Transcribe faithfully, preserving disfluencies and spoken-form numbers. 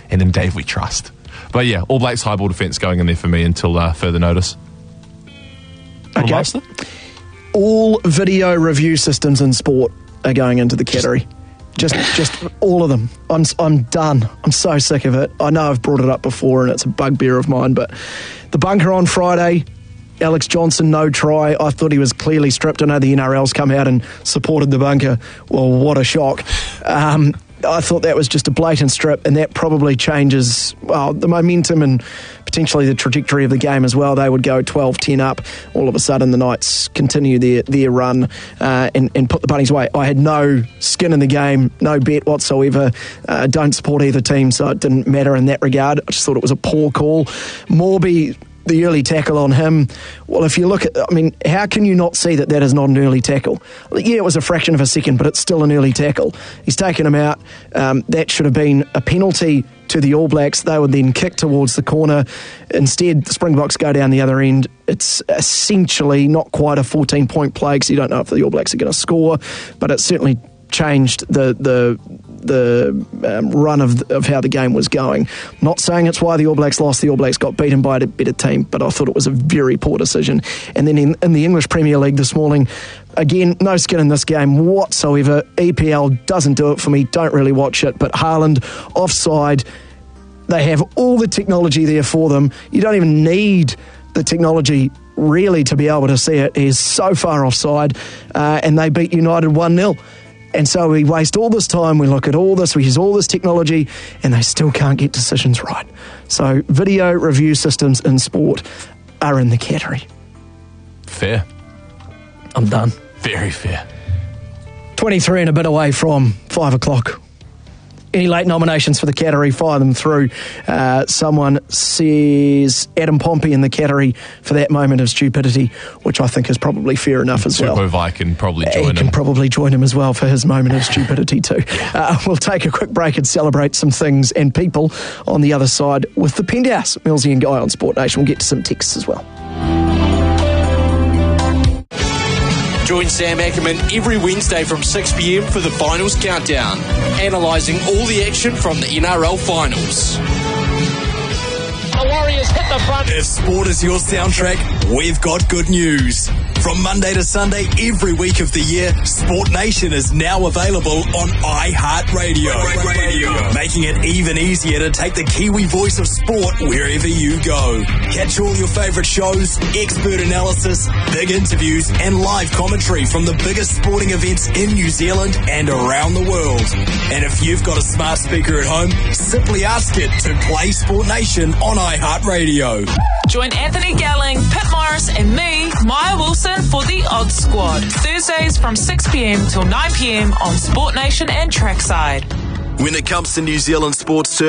and then Dave we trust. But yeah, All Blacks high ball defence going in there for me until uh, further notice. Okay. Master? All video review systems in sport are going into the category. Just just all of them. I'm I'm done. I'm so sick of it. I know I've brought it up before and it's a bugbear of mine, but the bunker on Friday, Alex Johnson, no try. I thought he was clearly stripped. I know the N R L's come out and supported the bunker. Well, what a shock. Um, I thought that was just a blatant strip, and that probably changes, well, the momentum and potentially the trajectory of the game as well. They would go twelve ten up. All of a sudden, the Knights continue their, their run uh, and, and put the Bunnies away. I had no skin in the game, no bet whatsoever. Uh, don't support either team, so it didn't matter in that regard. I just thought it was a poor call. Morby, the early tackle on him, well, if you look at, I mean, how can you not see that that is not an early tackle? Yeah, it was a fraction of a second, but it's still an early tackle. He's taken him out. Um, that should have been a penalty to the All Blacks. They would then kick towards the corner. Instead, the Springboks go down the other end. It's essentially not quite a fourteen-point play because you don't know if the All Blacks are going to score, but it certainly changed the the the um, run of of how the game was going. Not saying it's why the All Blacks lost. The All Blacks got beaten by a better team, but I thought it was a very poor decision. And then in, in the English Premier League this morning, again, no skin in this game whatsoever. E P L doesn't do it for me. Don't really watch it. But Haaland, offside. They have all the technology there for them. You don't even need the technology really to be able to see it. He's so far offside, uh, and they beat United one nil. And so we waste all this time, we look at all this, we use all this technology, and they still can't get decisions right. So video review systems in sport are in the category. Fair. I'm done. Very fair. twenty-three and a bit away from five o'clock. Any late nominations for the category, fire them through. Uh, someone says Adam Pompey in the category for that moment of stupidity, which I think is probably fair enough as well. Supervi can probably join him. He can probably join him as well for his moment of stupidity too. Uh, we'll take a quick break and celebrate some things and people on the other side with the Penthouse. Millsy and Guy on Sport Nation. We'll get to some texts as well. Join Sam Ackerman every Wednesday from six p.m. for the Finals Countdown, analysing all the action from the N R L Finals. The Warriors hit the front. If sport is your soundtrack, we've got good news. From Monday to Sunday, every week of the year, Sport Nation is now available on iHeartRadio. Radio, making it even easier to take the Kiwi voice of sport wherever you go. Catch all your favourite shows, expert analysis, big interviews, and live commentary from the biggest sporting events in New Zealand and around the world. And if you've got a smart speaker at home, simply ask it to play Sport Nation on iHeartRadio. Join Anthony Gelling, Pip Morris, and me, Maya Wilson, for the Odds Squad. Thursdays from six p.m. till nine p.m. on Sport Nation and Trackside. When it comes to New Zealand sports,